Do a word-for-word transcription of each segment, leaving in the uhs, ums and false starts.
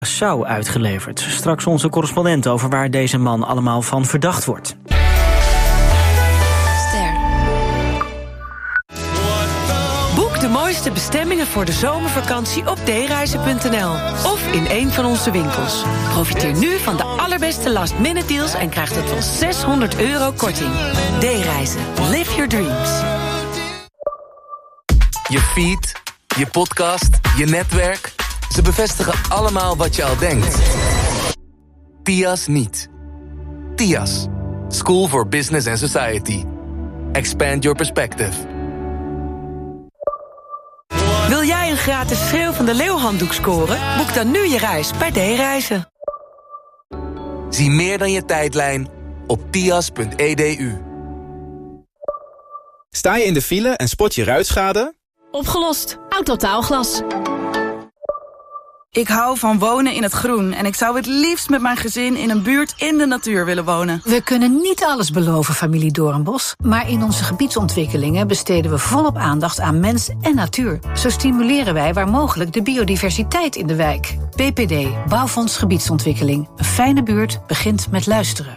Curaçao uitgeleverd. Straks onze correspondent over waar deze man allemaal van verdacht wordt. Ster. Boek de mooiste bestemmingen voor de zomervakantie op d reizen punt n l of in een van onze winkels. Profiteer nu van de allerbeste last-minute deals en krijg tot wel zeshonderd euro korting. D-reizen. Live your dreams. Je feed, je podcast, je netwerk. Ze bevestigen allemaal wat je al denkt. T I A S niet. T I A S. School for Business and Society. Expand your perspective. Wil jij een gratis Schreeuw van de Leeuw handdoek scoren? Boek dan nu je reis bij D-reizen. Zie meer dan je tijdlijn op tias punt e d u. Sta je in de file en spot je ruitschade? Opgelost. Autotaalglas. Ik hou van wonen in het groen en ik zou het liefst met mijn gezin in een buurt in de natuur willen wonen. We kunnen niet alles beloven, familie Doornbos, maar in onze gebiedsontwikkelingen besteden we volop aandacht aan mens en natuur. Zo stimuleren wij waar mogelijk de biodiversiteit in de wijk. B P D, Bouwfonds Gebiedsontwikkeling. Een fijne buurt begint met luisteren.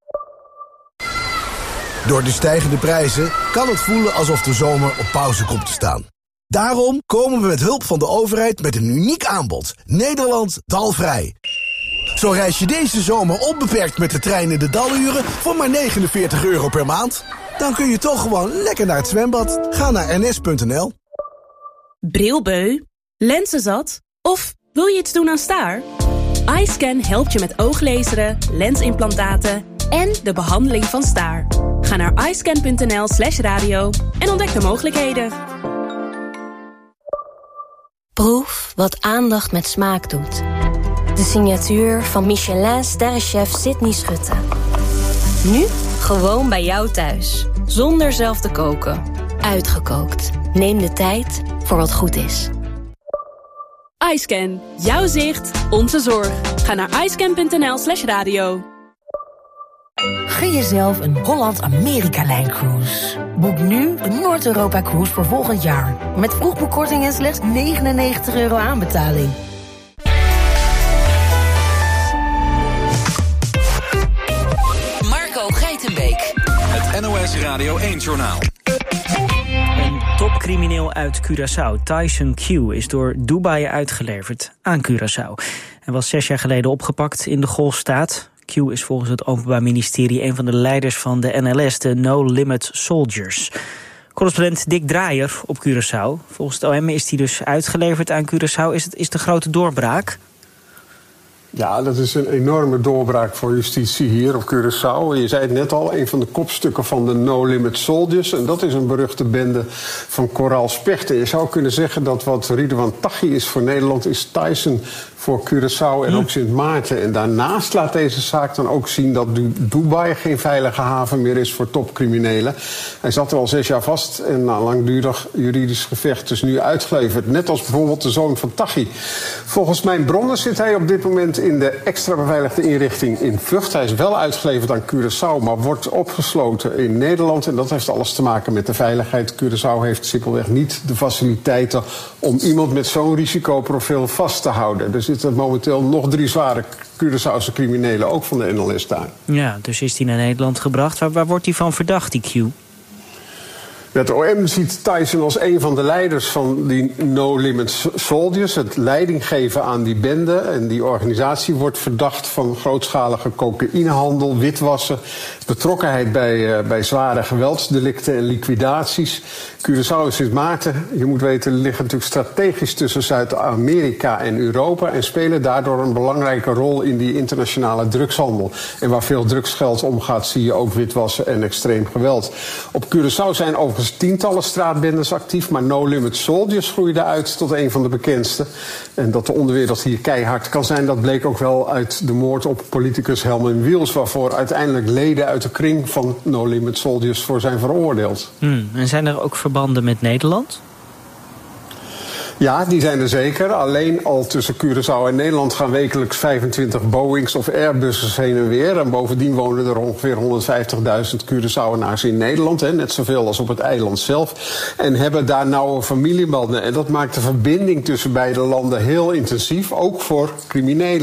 Door de stijgende prijzen kan het voelen alsof de zomer op pauze komt te staan. Daarom komen we met hulp van de overheid met een uniek aanbod. Nederland dalvrij. Zo reis je deze zomer onbeperkt met de trein in de daluren voor maar negenenveertig euro per maand. Dan kun je toch gewoon lekker naar het zwembad. Ga naar n s punt n l. Brilbeu? Lensenzat? Of wil je iets doen aan staar? iScan helpt je met ooglezeren, lensimplantaten en de behandeling van staar. Ga naar iscan punt n l slash radio en ontdek de mogelijkheden. Proef wat aandacht met smaak doet. De signatuur van Michelin-sterrenchef Sydney Schutte. Nu gewoon bij jou thuis. Zonder zelf te koken. Uitgekookt. Neem de tijd voor wat goed is. iScan. Jouw zicht, onze zorg. Ga naar iscan punt n l slash radio. Gun jezelf een Holland-Amerika-lijn-cruise. Boek nu een Noord-Europa-cruise voor volgend jaar. Met vroegboekkorting en slechts negenennegentig euro aanbetaling. Marco Geitenbeek. Het N O S Radio één-journaal. Een topcrimineel uit Curaçao, Tyson Q, is door Dubai uitgeleverd aan Curaçao. Hij was zes jaar geleden opgepakt in de Golfstaat. Q is volgens het Openbaar Ministerie een van de leiders van de N L S, de No Limit Soldiers. Correspondent Dick Draaier op Curaçao. Volgens het O M is hij dus uitgeleverd aan Curaçao. Is het is de grote doorbraak? Ja, dat is een enorme doorbraak voor justitie hier op Curaçao. Je zei het net al, een van de kopstukken van de No Limit Soldiers. En dat is een beruchte bende van Coral Spechten. Je zou kunnen zeggen dat wat Ridwan Taghi is voor Nederland, is Tyson voor Curaçao en ook Sint Maarten. En daarnaast laat deze zaak dan ook zien dat Dubai geen veilige haven meer is voor topcriminelen. Hij zat er al zes jaar vast en na een langdurig juridisch gevecht dus nu uitgeleverd. Net als bijvoorbeeld de zoon van Taghi. Volgens mijn bronnen zit hij op dit moment in de extra beveiligde inrichting in Vught. Hij is wel uitgeleverd aan Curaçao, maar wordt opgesloten in Nederland. En dat heeft alles te maken met de veiligheid. Curaçao heeft simpelweg niet de faciliteiten om iemand met zo'n risicoprofiel vast te houden. Er zitten momenteel nog drie zware Curaçaose criminelen, ook van de N L S daar. Ja, dus is hij naar Nederland gebracht. Waar, waar wordt hij van verdacht, die Q? Het O M ziet Tyson als een van de leiders van die No Limit Soldiers. Het leiding geven aan die bende. En die organisatie wordt verdacht van grootschalige cocaïnehandel, witwassen, betrokkenheid bij, uh, bij zware geweldsdelicten en liquidaties. Curaçao en Sint Maarten, je moet weten, liggen natuurlijk strategisch tussen Zuid-Amerika en Europa en spelen daardoor een belangrijke rol in die internationale drugshandel. En waar veel drugsgeld omgaat, zie je ook witwassen en extreem geweld. Op Curaçao zijn overigens tientallen straatbendes actief, maar No Limit Soldiers groeide uit tot een van de bekendste. En dat de onderwereld hier keihard kan zijn, dat bleek ook wel uit de moord op politicus Helman Wiels, waarvoor uiteindelijk leden uit de kring van No Limit Soldiers voor zijn veroordeeld. Hmm, en zijn er ook verbanden met Nederland? Ja, die zijn er zeker. Alleen al tussen Curaçao en Nederland gaan wekelijks vijfentwintig Boeings of Airbuses heen en weer. En bovendien wonen er ongeveer honderdvijftigduizend Curaçaoënaars in Nederland. Hè, net zoveel als op het eiland zelf. En hebben daar nauwe familiebanden. En dat maakt de verbinding tussen beide landen heel intensief, ook voor criminelen.